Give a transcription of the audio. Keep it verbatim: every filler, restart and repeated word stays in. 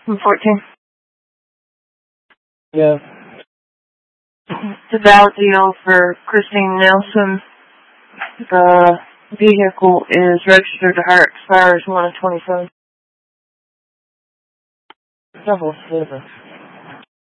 fourteen. Yeah. The ballot deal for Christine Nelson. The vehicle is registered to her, expires one of twenty-seven. Double silver.